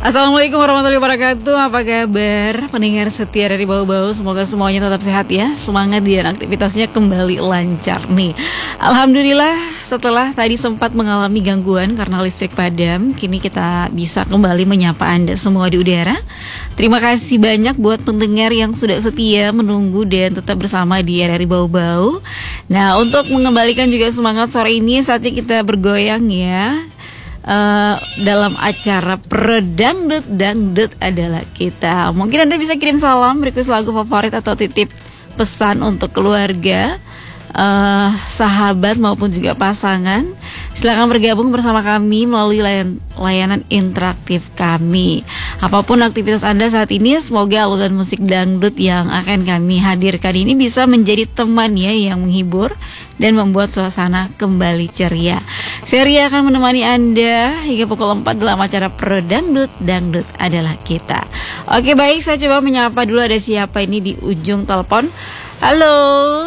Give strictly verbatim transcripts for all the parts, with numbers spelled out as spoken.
Assalamualaikum warahmatullahi wabarakatuh. Apa kabar pendengar setia dari Bau-Bau? Semoga semuanya tetap sehat ya. Semangat dan aktivitasnya kembali lancar nih. Alhamdulillah setelah tadi sempat mengalami gangguan karena listrik padam, kini kita bisa kembali menyapa Anda semua di udara. Terima kasih banyak buat pendengar yang sudah setia menunggu dan tetap bersama di R R I Bau-Bau. Nah, untuk mengembalikan juga semangat sore ini, saatnya kita bergoyang ya. Uh, dalam acara Predangdut Dangdut adalah kita. Mungkin Anda bisa kirim salam, request lagu favorit atau titip pesan untuk keluarga, uh, sahabat maupun juga pasangan. Silakan bergabung bersama kami melalui layan, layanan interaktif kami. Apapun aktivitas Anda saat ini, semoga alunan musik dangdut yang akan kami hadirkan ini bisa menjadi teman ya yang menghibur dan membuat suasana kembali ceria. Seri akan menemani Anda hingga pukul empat dalam acara Predangdut Dangdut adalah kita. Oke, baik, saya coba menyapa dulu, ada siapa ini di ujung telepon. Halo.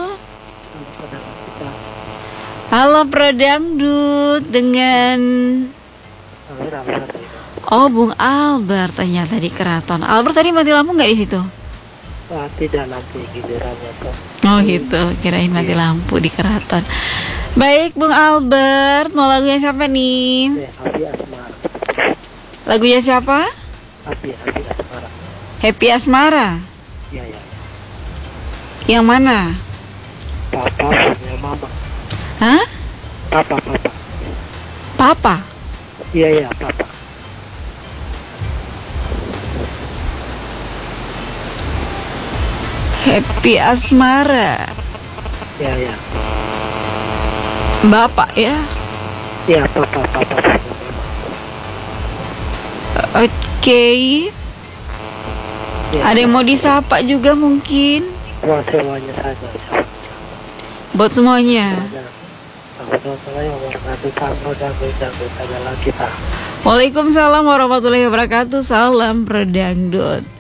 Halo Predangdut dengan Oh, Bung Albert ternyata di Keraton. Albert tadi mati lampu nggak di situ? Ah, tidak, nanti gilirannya tuh. Oh gitu, kirain mati iya. lampu di Keraton. Baik Bung Albert, mau lagunya siapa nih? Ya, Happy Asmara. Lagunya siapa? Happy, Happy Asmara. Happy Asmara? Iya, iya. Yang mana? Papa punya mama. Hah? Papa, papa. Papa? Iya, iya, papa. Happy Asmara. Ya, ya. Bapak ya? Ya, papa, papa. Oke. Okay. Ya, ada yang ya. mau disapa juga mungkin? Buat semuanya saja. Buat semuanya. Waalaikumsalam warahmatullahi wabarakatuh. Salam Predangdut.